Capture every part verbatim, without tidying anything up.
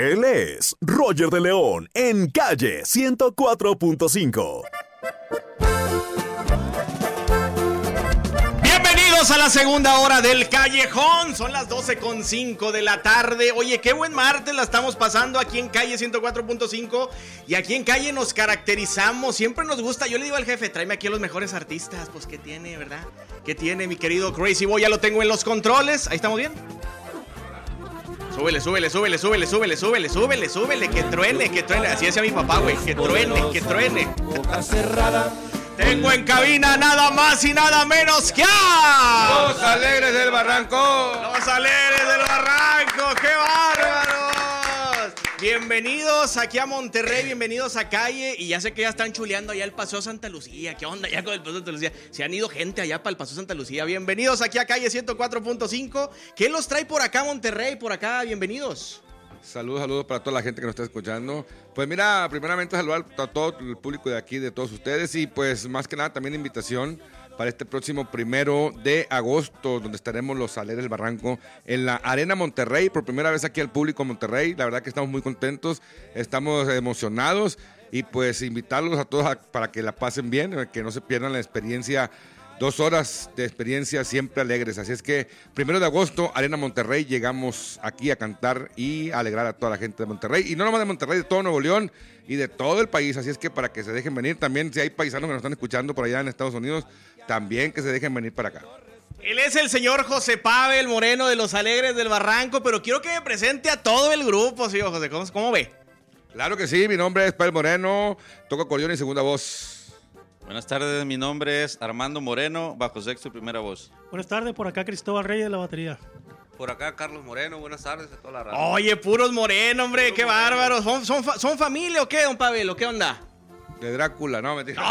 Él es Roger de León en Calle ciento cuatro punto cinco. Bienvenidos a la segunda hora del Callejón. Son las doce con cinco de la tarde. Oye, qué buen martes la estamos pasando aquí en Calle ciento cuatro punto cinco. Y aquí en Calle nos caracterizamos. Siempre nos gusta. Yo le digo al jefe, tráeme aquí a los mejores artistas. Pues, ¿qué tiene, verdad? ¿Qué tiene, mi querido Crazy Boy? Ya lo tengo en los controles. Ahí estamos bien. Súbele, súbele, súbele, súbele, súbele, súbele, súbele, súbele, que truene, que truene. Así decía mi papá, güey, que truene, que truene. Boca cerrada. Tengo en cabina nada más y nada menos que a... Los Alegres del Barranco. Los Alegres del Barranco, qué bárbaros. Bienvenidos aquí a Monterrey, bienvenidos a Calle. Y ya sé que ya están chuleando allá el Paseo Santa Lucía. ¿Qué onda ya con el Paseo Santa Lucía? Se han ido gente allá para el Paseo Santa Lucía. Bienvenidos aquí a Calle ciento cuatro punto cinco. ¿Qué los trae por acá Monterrey? Por acá, bienvenidos. Saludos, saludos para toda la gente que nos está escuchando. Pues mira, primeramente saludar a todo el público de aquí, de todos ustedes. Y pues más que nada también invitación para este próximo primero de agosto, donde estaremos los Alegres del Barranco en la Arena Monterrey, por primera vez aquí al público Monterrey. La verdad que estamos muy contentos, estamos emocionados y pues invitarlos a todos a, para que la pasen bien, que no se pierdan la experiencia. Dos horas de experiencia siempre alegres. Así es que, primero de agosto, Arena Monterrey, llegamos aquí a cantar y a alegrar a toda la gente de Monterrey. Y no nomás de Monterrey, de todo Nuevo León y de todo el país. Así es que para que se dejen venir también, si hay paisanos que nos están escuchando por allá en Estados Unidos, también que se dejen venir para acá. Él es el señor José Pavel Moreno de los Alegres del Barranco, pero quiero que me presente a todo el grupo, ¿sí, José? ¿Cómo, cómo ve? Claro que sí, mi nombre es Pavel Moreno, toco acordeón y segunda voz. Buenas tardes, mi nombre es Armando Moreno, bajo sexto y primera voz. Buenas tardes, por acá Cristóbal Reyes de la batería. Por acá Carlos Moreno, buenas tardes a toda la radio. Oye, puros Moreno, hombre, Puro qué Moreno. Bárbaros. ¿Son, son, ¿Son familia o qué, don Pavel? ¿O qué onda? De Drácula, no, mentira.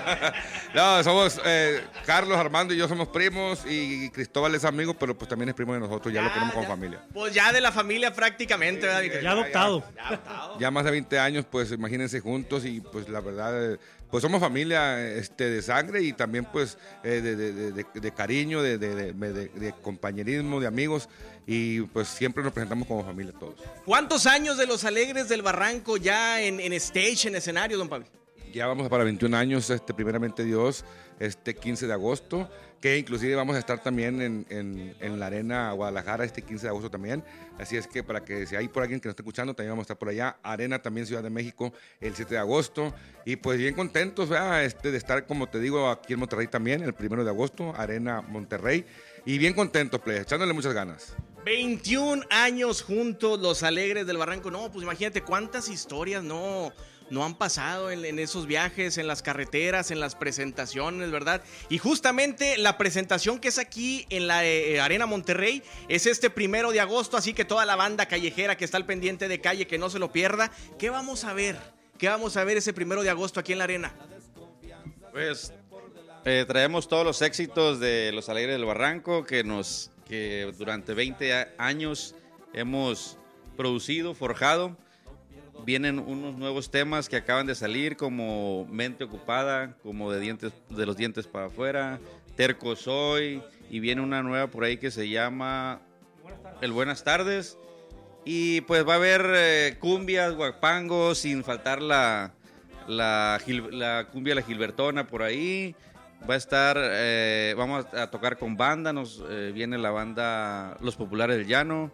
No, no somos eh, Carlos, Armando y yo somos primos y Cristóbal es amigo, pero pues también es primo de nosotros, ya, ya lo queremos como familia. Pues ya de la familia prácticamente, ¿verdad? Ya, ya adoptado. Ya, ya adoptado. Ya más de veinte años, pues imagínense juntos y pues la verdad, pues somos familia este, de sangre y también pues eh, de, de, de, de, de cariño, de, de, de, de, de compañerismo, de amigos y pues siempre nos presentamos como familia todos. ¿Cuántos años de los Alegres del Barranco ya en, en stage, en escenario, don Pablo? Ya vamos para veintiún años, este, primeramente Dios, este quince de agosto, que inclusive vamos a estar también en, en, en la Arena Guadalajara este quince de agosto también. Así es que para que si hay por alguien que nos esté escuchando, también vamos a estar por allá. Arena también Ciudad de México el siete de agosto. Y pues bien contentos, ¿verdad? Este, de estar, como te digo, aquí en Monterrey también, el primero de agosto, Arena Monterrey. Y bien contentos, play, echándole muchas ganas. veintiún años juntos, los Alegres del Barranco. No, pues imagínate cuántas historias no... no han pasado en, en esos viajes, en las carreteras, en las presentaciones, ¿verdad? Y justamente la presentación que es aquí en la eh, Arena Monterrey es este primero de agosto, así que toda la banda callejera que está al pendiente de Calle, que no se lo pierda. ¿Qué vamos a ver? ¿Qué vamos a ver ese primero de agosto aquí en la Arena? Pues eh, traemos todos los éxitos de los Alegres del Barranco que, nos, que durante veinte años hemos producido, forjado. Vienen unos nuevos temas que acaban de salir, como Mente Ocupada, como de dientes, de los dientes para afuera, Terco Soy, y viene una nueva por ahí que se llama El Buenas Tardes. Y pues va a haber eh, cumbias, guapangos, sin faltar la, la, la cumbia La Gilbertona por ahí. Va a estar, eh, vamos a tocar con banda, nos eh, viene la banda Los Populares del Llano.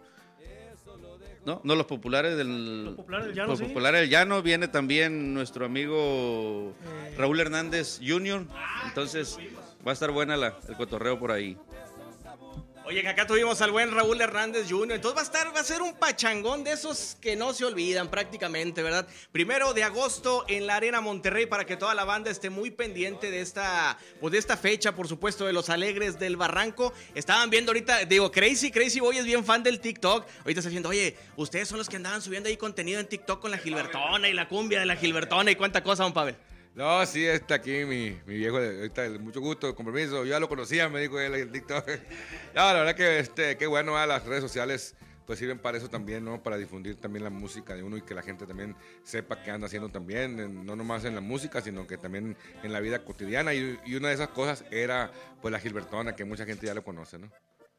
No, no, los populares del, los populares del llano, los ¿sí? populares del llano. Viene también nuestro amigo eh. Raúl Hernández junior Entonces va a estar buena la, el cotorreo por ahí. Oye, que acá tuvimos al buen Raúl Hernández junior Entonces va a estar, va a ser un pachangón de esos que no se olvidan prácticamente, ¿verdad? Primero de agosto en la Arena Monterrey, para que toda la banda esté muy pendiente de esta, pues de esta fecha, por supuesto, de los Alegres del Barranco. Estaban viendo ahorita, digo, Crazy, Crazy Boy es bien fan del TikTok. Ahorita está diciendo, oye, ustedes son los que andaban subiendo ahí contenido en TikTok con la Gilbertona y la cumbia de la Gilbertona y cuánta cosa, don Pavel. No, sí, está aquí mi, mi viejo, ahorita, mucho gusto, con permiso, yo ya lo conocía, me dijo él en TikTok. No, la verdad que este, qué bueno, ¿eh? Las redes sociales pues sirven para eso también, ¿no? Para difundir también la música de uno y que la gente también sepa qué anda haciendo también, en, no nomás en la música, sino que también en la vida cotidiana. Y, y una de esas cosas era pues la Gilbertona, que mucha gente ya lo conoce, ¿no?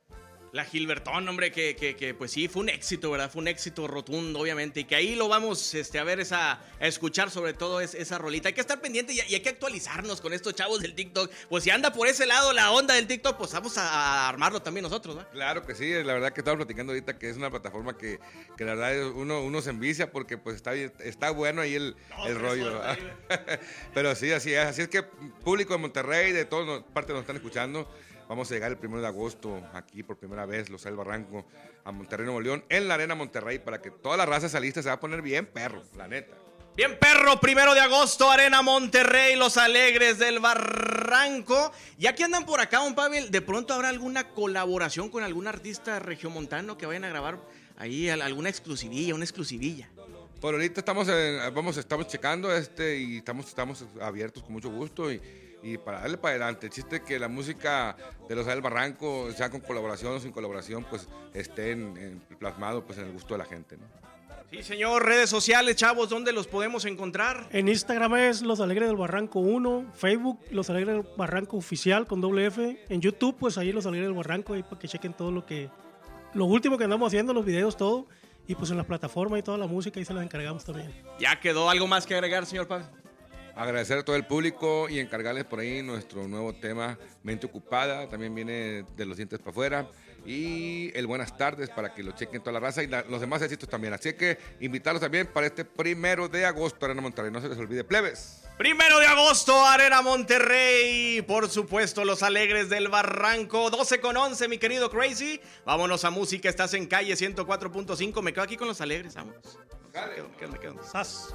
La Gilbertón, hombre, que, que, que pues sí, fue un éxito, ¿verdad? Fue un éxito rotundo, obviamente. Y que ahí lo vamos este, a ver, esa, a escuchar sobre todo es, esa rolita. Hay que estar pendiente y, y hay que actualizarnos con estos chavos del TikTok. Pues si anda por ese lado la onda del TikTok, pues vamos a, a armarlo también nosotros, ¿no? Claro que sí, la verdad que estamos platicando ahorita que es una plataforma que, que la verdad uno, uno se envicia porque pues está, está bueno ahí el, no, el rollo. Pero sí, así es. Así es que público de Monterrey, de todas partes nos están escuchando. Vamos a llegar el primero de agosto aquí por primera vez, Los del Barranco, a Monterrey, Nuevo León, en la Arena Monterrey, para que toda la raza salista se va a poner bien perro, la neta. Bien perro, primero de agosto, Arena Monterrey, Los Alegres del Barranco. Ya que andan por acá, don Pavel, ¿de pronto habrá alguna colaboración con algún artista regiomontano que vayan a grabar ahí alguna exclusivilla, una exclusivilla? Por ahorita estamos, en, vamos, estamos checando este y estamos, estamos abiertos con mucho gusto y... Y para darle para adelante, el chiste es que la música de Los del Barranco, sea con colaboración o sin colaboración, pues esté en, en plasmado pues, en el gusto de la gente, ¿no? Sí, señor. Redes sociales, chavos, ¿dónde los podemos encontrar? En Instagram es Los Alegres del Barranco uno, Facebook Los Alegres del Barranco Oficial con doble F, en YouTube pues ahí Los Alegres del Barranco, ahí para que chequen todo lo que, lo último que andamos haciendo, los videos, todo, y pues en la plataforma y toda la música ahí se las encargamos también. Ya quedó. ¿Algo más que agregar, señor Pablo? Agradecer a todo el público y encargarles por ahí nuestro nuevo tema, Mente Ocupada, también viene de los dientes para afuera, y el Buenas Tardes para que lo chequen toda la raza y la, los demás éxitos también. Así que invitarlos también para este primero de agosto, Arena Monterrey, no se les olvide, plebes. Primero de agosto, Arena Monterrey, por supuesto, Los Alegres del Barranco, doce con once, mi querido Crazy. Vámonos a música, estás en Calle ciento cuatro punto cinco, me quedo aquí con Los Alegres, vámonos. Dale. Me quedo, me quedo, me quedo. ¡Sas!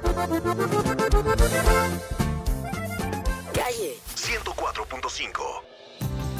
Calle ciento cuatro punto cinco.